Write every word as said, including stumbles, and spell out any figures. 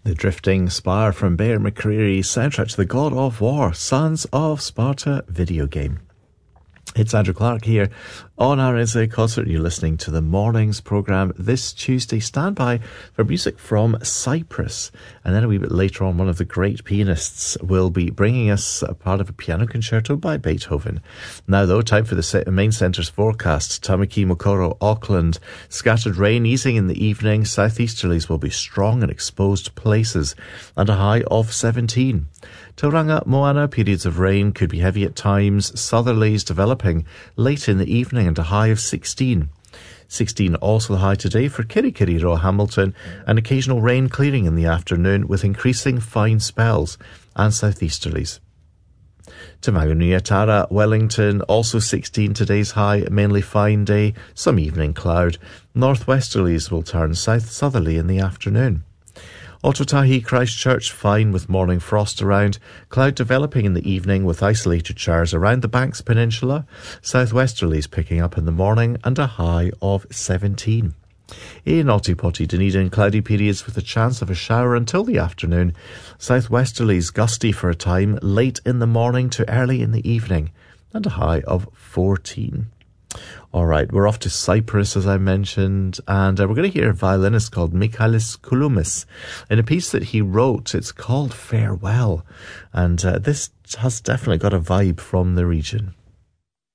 The Drifting Spire from Bear McCreary, soundtrack to the God of War, Sons of Sparta video game. It's Andrew Clark here on R S A Concert. You're listening to the morning's programme this Tuesday. Stand by for music from Cyprus. And then a wee bit later on, one of the great pianists will be bringing us a part of a piano concerto by Beethoven. Now, though, time for the main centre's forecast. Tamaki, Mokoro, Auckland. Scattered rain easing in the evening. Southeasterlies will be strong in exposed places and a high of seventeen. Tauranga, Moana, periods of rain could be heavy at times. Southerlies developing late in the evening and a high of sixteen. sixteen also the high today for Kirikiri, Hamilton, and occasional rain clearing in the afternoon with increasing fine spells and southeasterlies. To Magunuiatara, Wellington, also sixteen today's high, mainly fine day, some evening cloud. Northwesterlies will turn south-southerly in the afternoon. Ototahi, Christchurch, fine with morning frost around. Cloud developing in the evening with isolated showers around the Banks Peninsula. Southwesterlies picking up in the morning and a high of seventeen. In Otipoti, Dunedin, cloudy periods with a chance of a shower until the afternoon. Southwesterlies gusty for a time, late in the morning to early in the evening and a high of fourteen. All right, we're off to Cyprus, as I mentioned, and uh, we're going to hear a violinist called Michalis Kouloumis in a piece that he wrote. It's called Farewell, and uh, this has definitely got a vibe from the region.